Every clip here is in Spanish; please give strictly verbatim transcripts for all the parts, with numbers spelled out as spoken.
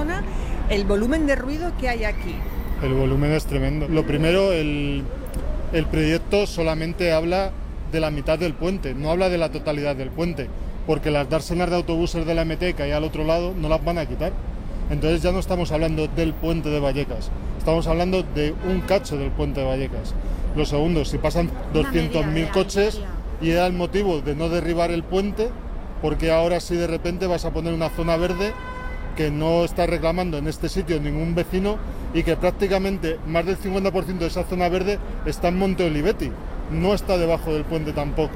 zona, el volumen de ruido que hay aquí. El volumen es tremendo. Lo primero, el, el proyecto solamente habla de la mitad del puente, no habla de la totalidad del puente, porque las dársenas de autobuses de la M T que hay al otro lado no las van a quitar. Entonces ya no estamos hablando del puente de Vallecas, estamos hablando de un cacho del puente de Vallecas. Lo segundo, si pasan doscientos mil coches y era el motivo de no derribar el puente, porque ahora sí de repente vas a poner una zona verde que no está reclamando en este sitio ningún vecino y que prácticamente más del cincuenta por ciento de esa zona verde está en Monte Olivetti, no está debajo del puente tampoco.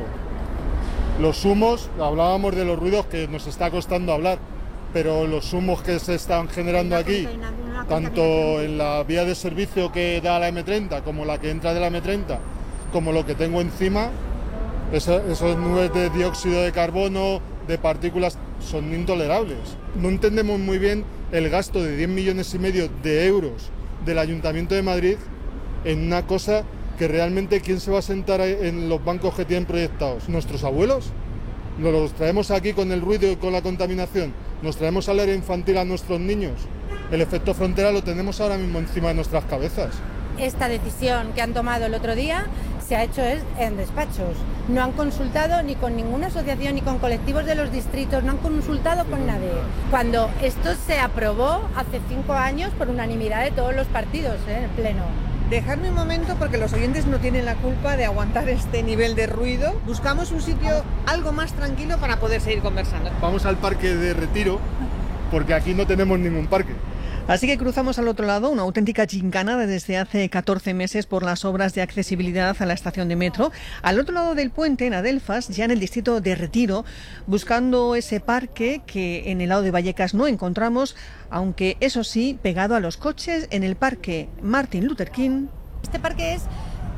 Los humos, hablábamos de los ruidos que nos está costando hablar, pero los humos que se están generando aquí, tanto en la vía de servicio que da la eme treinta como la que entra de la eme treinta, como lo que tengo encima, esas, esas nubes de dióxido de carbono, de partículas, son intolerables. No entendemos muy bien el gasto de diez millones y medio de euros del Ayuntamiento de Madrid en una cosa que realmente, ¿quién se va a sentar en los bancos que tienen proyectados? ¿Nuestros abuelos? ¿Nos los traemos aquí con el ruido y con la contaminación? ¿Nos traemos al área infantil a nuestros niños? El efecto frontera lo tenemos ahora mismo encima de nuestras cabezas. Esta decisión que han tomado el otro día se ha hecho en despachos. No han consultado ni con ninguna asociación ni con colectivos de los distritos, no han consultado con nadie. Cuando esto se aprobó hace cinco años por unanimidad de todos los partidos, ¿eh? En el Pleno. Dejadme un momento porque los oyentes no tienen la culpa de aguantar este nivel de ruido. Buscamos un sitio algo más tranquilo para poder seguir conversando. Vamos al parque de Retiro porque aquí no tenemos ningún parque. Así que cruzamos al otro lado, una auténtica gincana desde hace catorce meses por las obras de accesibilidad a la estación de metro. Al otro lado del puente, en Adelfas, ya en el distrito de Retiro, buscando ese parque que en el lado de Vallecas no encontramos, aunque eso sí, pegado a los coches, en el parque Martin Luther King. Este parque es...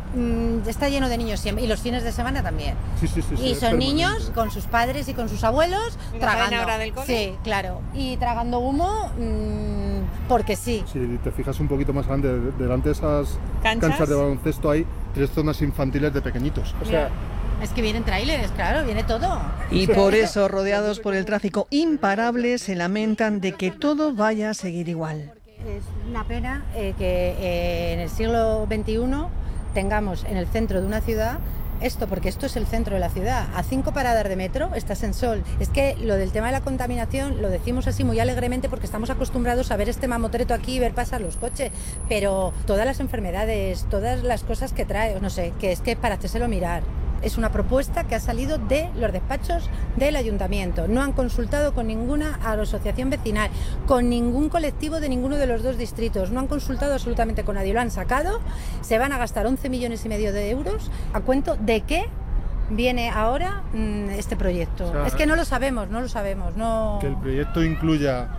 está lleno de niños siempre, y los fines de semana también. Sí, sí, sí, y sí, son niños con sus padres y con sus abuelos tragando. ¿En hora del cole? Sí, claro. Y tragando humo mmm, porque sí. Si te fijas un poquito más adelante, delante de esas ¿Canchas? canchas de baloncesto hay tres zonas infantiles de pequeñitos. O sea, es que vienen tráileres, claro, viene todo. Y por eso, rodeados por el tráfico imparable, se lamentan de que todo vaya a seguir igual. Es una pena eh, que eh, en el siglo veintiuno tengamos en el centro de una ciudad esto, porque esto es el centro de la ciudad. A cinco paradas de metro estás en Sol. Es que lo del tema de la contaminación lo decimos así muy alegremente porque estamos acostumbrados a ver este mamotreto aquí y ver pasar los coches, pero todas las enfermedades, todas las cosas que trae, no sé, que es que para hacérselo mirar. Es una propuesta que ha salido de los despachos del ayuntamiento. No han consultado con ninguna asociación vecinal, con ningún colectivo de ninguno de los dos distritos. No han consultado absolutamente con nadie. Lo han sacado. Se van a gastar once millones y medio de euros. ¿A cuento de qué viene ahora mmm, este proyecto? O sea, es que no lo sabemos, no lo sabemos. No... Que el proyecto incluya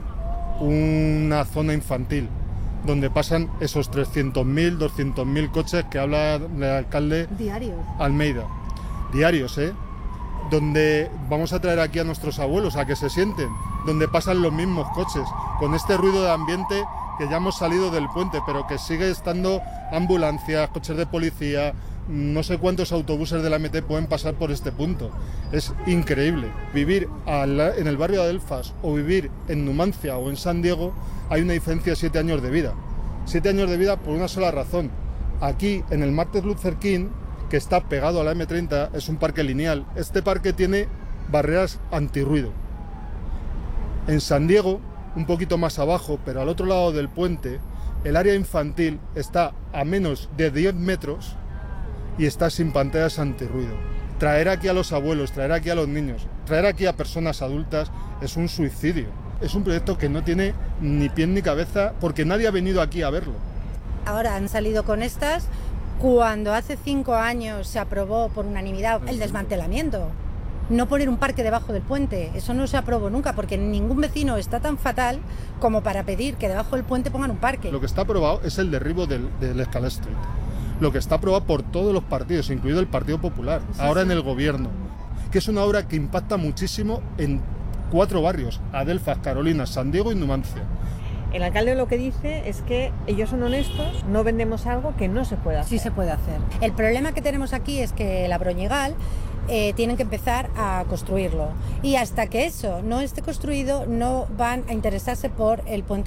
una zona infantil donde pasan esos trescientos mil, doscientos mil coches que habla el alcalde Diarios. Almeida. Diarios, ¿eh? Donde vamos a traer aquí a nuestros abuelos a que se sienten, donde pasan los mismos coches, con este ruido de ambiente que ya hemos salido del puente, pero que sigue estando ambulancias, coches de policía, no sé cuántos autobuses de la eme te pueden pasar por este punto. Es increíble. Vivir en el barrio de Adelfas o vivir en Numancia o en San Diego, hay una diferencia de siete años de vida. Siete años de vida por una sola razón. Aquí, en el Martin Luther King, que está pegado a la eme treinta, es un parque lineal. Este parque tiene barreras antirruido. En San Diego, un poquito más abajo, pero al otro lado del puente, el área infantil está a menos de diez metros y está sin pantallas antirruido. Traer aquí a los abuelos, traer aquí a los niños, traer aquí a personas adultas es un suicidio. Es un proyecto que no tiene ni pie ni cabeza porque nadie ha venido aquí a verlo. Ahora han salido con estas cuando hace cinco años se aprobó por unanimidad el desmantelamiento. No poner un parque debajo del puente, eso no se aprobó nunca porque ningún vecino está tan fatal como para pedir que debajo del puente pongan un parque. Lo que está aprobado es el derribo del, del Escalá Street. Lo que está aprobado por todos los partidos, incluido el Partido Popular, sí, ahora sí. En el gobierno, que es una obra que impacta muchísimo en cuatro barrios: Adelfas, Carolina, San Diego y Numancia. El alcalde lo que dice es que ellos son honestos, no vendemos algo que no se puede hacer. Sí se puede hacer. El problema que tenemos aquí es que la Broñigal eh, tienen que empezar a construirlo y hasta que eso no esté construido no van a interesarse por el puente